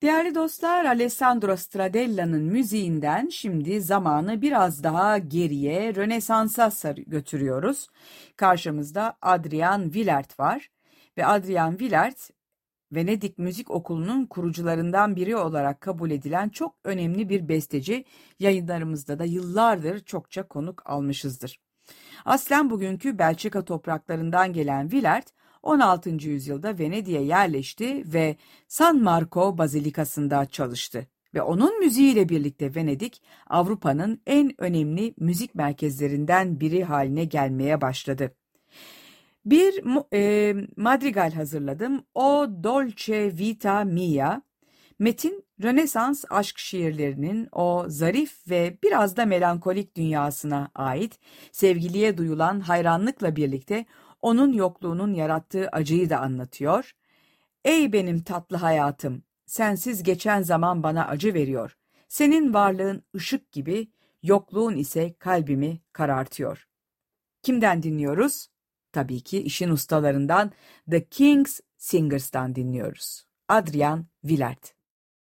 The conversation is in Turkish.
Değerli dostlar, Alessandro Stradella'nın müziğinden şimdi zamanı biraz daha geriye, Rönesans'a götürüyoruz. Karşımızda Adrian Willaert var ve Adrian Willaert, Venedik Müzik Okulu'nun kurucularından biri olarak kabul edilen çok önemli bir besteci. Yayınlarımızda da yıllardır çokça konuk almışızdır. Aslen bugünkü Belçika topraklarından gelen Willaert, 16. yüzyılda Venedik'e yerleşti ve San Marco Bazilikası'nda çalıştı. Ve onun müziğiyle birlikte Venedik, Avrupa'nın en önemli müzik merkezlerinden biri haline gelmeye başladı. Bir madrigal hazırladım. O Dolce Vita Mia. Metin, Rönesans aşk şiirlerinin o zarif ve biraz da melankolik dünyasına ait, sevgiliye duyulan hayranlıkla birlikte onun yokluğunun yarattığı acıyı da anlatıyor. Ey benim tatlı hayatım, sensiz geçen zaman bana acı veriyor. Senin varlığın ışık gibi, yokluğun ise kalbimi karartıyor. Kimden dinliyoruz? Tabii ki işin ustalarından The King's Singers'tan dinliyoruz. Adrian Willaert.